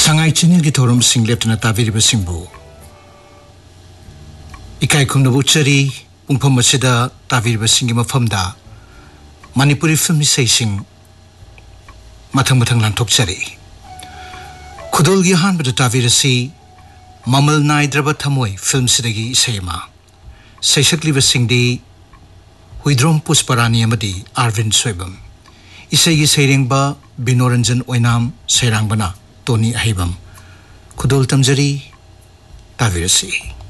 Sangai chini ki thorum sing leptana taviriba singbu ikai khungnabu chari pungpham masida taviriba singi mafamda Manipuri film isai sing mathang lanthokchari khudol gi hanbada tavirasi mamal naidraba thamoi film sidagi isai ma saisakliba singdi Huidrom Pusparani amadi Arvind Soibam isai gi sairengba Binoranjan Oinam Sairangbana Tony Ahibam Khudol Tamjari Tavirasi